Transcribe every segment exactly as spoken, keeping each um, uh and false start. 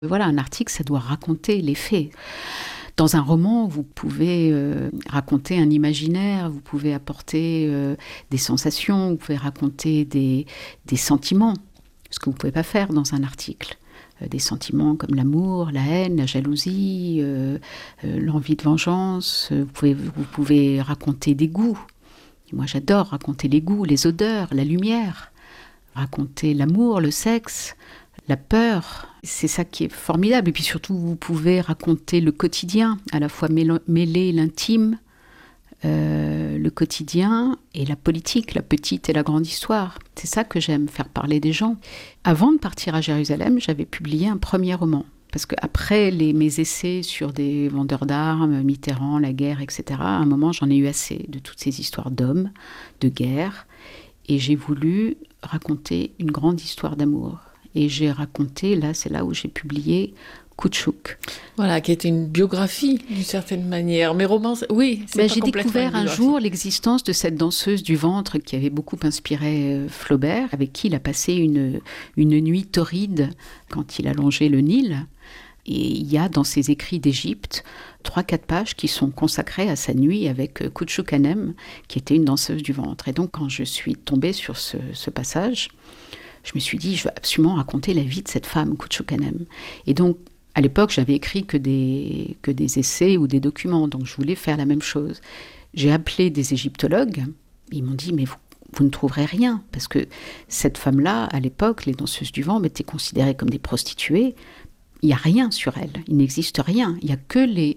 Voilà, un article, ça doit raconter les faits. Dans un roman, vous pouvez euh, raconter un imaginaire, vous pouvez apporter euh, des sensations, vous pouvez raconter des, des sentiments, ce que vous ne pouvez pas faire dans un article. Euh, des sentiments comme l'amour, la haine, la jalousie, euh, euh, l'envie de vengeance. Vous pouvez, vous pouvez raconter des goûts. Et moi, j'adore raconter les goûts, les odeurs, la lumière, raconter l'amour, le sexe, la peur. C'est ça qui est formidable. Et puis surtout, vous pouvez raconter le quotidien, à la fois mêler l'intime, euh, le quotidien et la politique, la petite et la grande histoire. C'est ça que j'aime, faire parler des gens. Avant de partir à Jérusalem, j'avais publié un premier roman. Parce qu'après les, mes essais sur des vendeurs d'armes, Mitterrand, la guerre, et cetera, à un moment, j'en ai eu assez de toutes ces histoires d'hommes, de guerre. Et j'ai voulu raconter une grande histoire d'amour. Et j'ai raconté, là, c'est là où j'ai publié Kouchouk. Voilà, qui est une biographie, d'une certaine manière. Mais romans, oui, c'est ben, pas j'ai complètement découvert un jour l'existence de cette danseuse du ventre qui avait beaucoup inspiré euh, Flaubert, avec qui il a passé une, une nuit torride quand il a longé le Nil. Et il y a dans ses écrits d'Égypte trois quatre pages qui sont consacrées à sa nuit avec Kouchouk Hanem, qui était une danseuse du ventre. Et donc, quand je suis tombée sur ce, ce passage, je me suis dit, je veux absolument raconter la vie de cette femme, Kouchouk Hanem. Et donc, à l'époque, j'avais écrit que des, que des essais ou des documents, donc je voulais faire la même chose. J'ai appelé des égyptologues, ils m'ont dit, mais vous, vous ne trouverez rien, parce que cette femme-là, à l'époque, les danseuses du ventre étaient considérées comme des prostituées. Il n'y a rien sur elle, il n'existe rien. Il n'y a que les,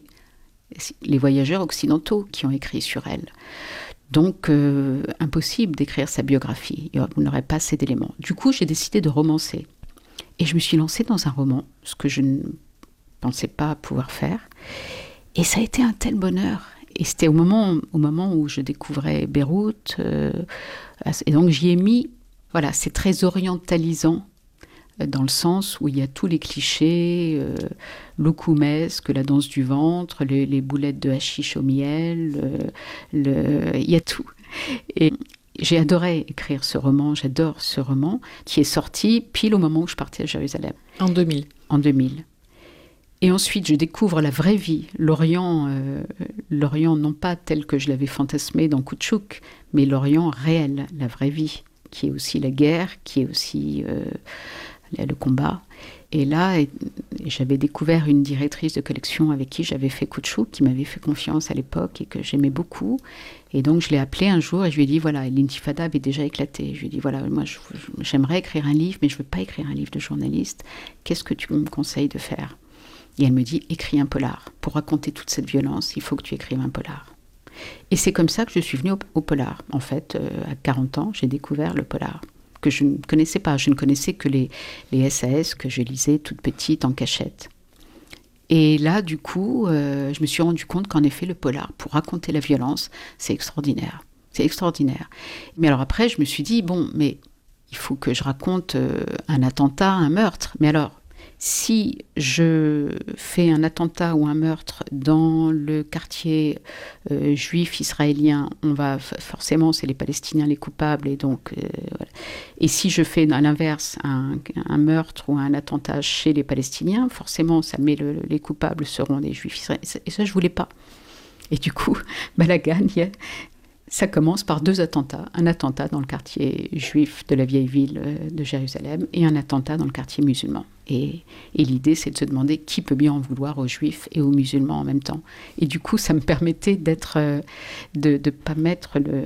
les voyageurs occidentaux qui ont écrit sur elle. Donc, euh, impossible d'écrire sa biographie. Vous n'aurez pas assez d'éléments. Du coup, j'ai décidé de romancer. Et je me suis lancée dans un roman, ce que je ne pensais pas pouvoir faire. Et ça a été un tel bonheur. Et c'était au moment, au moment où je découvrais Beyrouth. Euh, et donc, j'y ai mis... Voilà, c'est très orientalisant, dans le sens où il y a tous les clichés, euh, l'okoumesque, la danse du ventre, les, les boulettes de hashish au miel, euh, le, il y a tout. Et j'ai adoré écrire ce roman, j'adore ce roman, qui est sorti pile au moment où je partais à Jérusalem. En deux mille. En deux mille. Et ensuite, je découvre la vraie vie, l'Orient, euh, l'Orient non pas tel que je l'avais fantasmé dans Kouchouk, mais l'Orient réel, la vraie vie, qui est aussi la guerre, qui est aussi... Euh, le combat. Et là, j'avais découvert une directrice de collection avec qui j'avais fait Kouchouk, qui m'avait fait confiance à l'époque et que j'aimais beaucoup. Et donc, je l'ai appelée un jour et je lui ai dit, voilà, l'intifada avait déjà éclaté. Je lui ai dit, voilà, moi, je, j'aimerais écrire un livre, mais je ne veux pas écrire un livre de journaliste. Qu'est-ce que tu me conseilles de faire ? Et elle me dit, écris un polar. Pour raconter toute cette violence, il faut que tu écrives un polar. Et c'est comme ça que je suis venue au, au polar. En fait, euh, à quarante ans, j'ai découvert le polar, que je ne connaissais pas. Je ne connaissais que les, les S A S que je lisais toute petite en cachette. Et là, du coup, euh, je me suis rendu compte qu'en effet, le polar, pour raconter la violence, c'est extraordinaire. C'est extraordinaire. Mais alors après, je me suis dit, bon, mais il faut que je raconte euh, un attentat, un meurtre. Mais alors, si je fais un attentat ou un meurtre dans le quartier euh, juif israélien, on va forcément, c'est les Palestiniens les coupables, et donc euh, voilà. Et si je fais à l'inverse un, un meurtre ou un attentat chez les Palestiniens, forcément, ça met le, les coupables seront des juifs israéliens. Et ça, je voulais pas. Et du coup, Balagan, ça commence par deux attentats. Un attentat dans le quartier juif de la vieille ville de Jérusalem et un attentat dans le quartier musulman. Et, et l'idée, c'est de se demander qui peut bien en vouloir aux juifs et aux musulmans en même temps. Et du coup, ça me permettait d'être, de ne pas mettre le,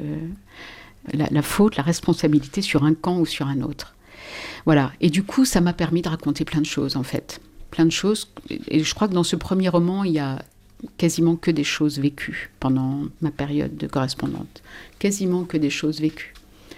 la, la faute, la responsabilité sur un camp ou sur un autre. Voilà. Et du coup, ça m'a permis de raconter plein de choses, en fait. Plein de choses. Et je crois que dans ce premier roman, il y a quasiment que des choses vécues pendant ma période de correspondante. Quasiment que des choses vécues.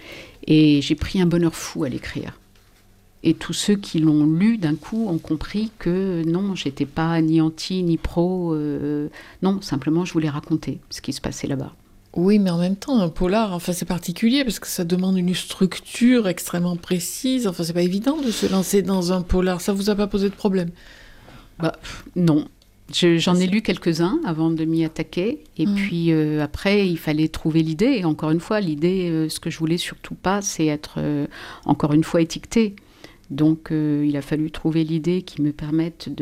Et j'ai pris un bonheur fou à l'écrire. Et tous ceux qui l'ont lu, d'un coup, ont compris que non, j'étais pas ni anti, ni pro. Euh, non, simplement, je voulais raconter ce qui se passait là-bas. Oui, mais en même temps, un polar, enfin, c'est particulier parce que ça demande une structure extrêmement précise. Enfin, c'est pas évident de se lancer dans un polar. Ça vous a pas posé de problème ? Bah, non. Je, j'en ai lu quelques-uns avant de m'y attaquer. Et mmh. puis euh, après, il fallait trouver l'idée. Et encore une fois, l'idée, euh, ce que je voulais surtout pas, c'est être, euh, encore une fois, étiquetée. Donc euh, il a fallu trouver l'idée qui me permette de